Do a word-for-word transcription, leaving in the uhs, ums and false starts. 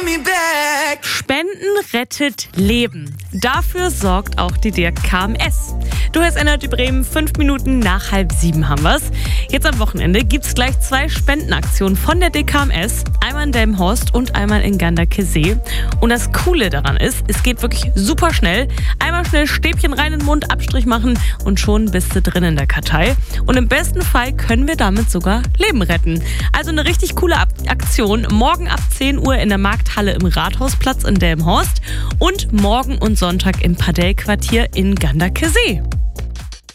Spenden rettet Leben. Dafür sorgt auch die D K M S. Du hörst N R J Bremen, fünf Minuten nach halb sieben haben wir's. Jetzt am Wochenende gibt's gleich zwei Spendenaktionen von der D K M S. Einmal in Delmenhorst und einmal in Ganderkesee. Und das Coole daran ist, es geht wirklich super schnell. Einmal schnell Stäbchen rein in den Mund, Abstrich machen und schon bist du drin in der Kartei. Und im besten Fall können wir damit sogar Leben retten. Also eine richtig coole Aktion. Morgen ab zehn Uhr in der Markthalle im Rathausplatz in Delmenhorst und morgen und Sonntag im Padel-Quartier in Ganderkesee.